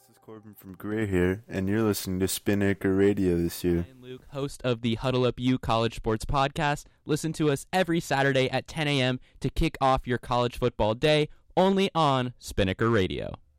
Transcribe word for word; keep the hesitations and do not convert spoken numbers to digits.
this is Corbin from Greer here, and you're listening to Spinnaker Radio this year. I'm Luke, host of the Huddle Up U College Sports Podcast. Listen to us every Saturday at ten a.m. to kick off your college football day, only on Spinnaker Radio.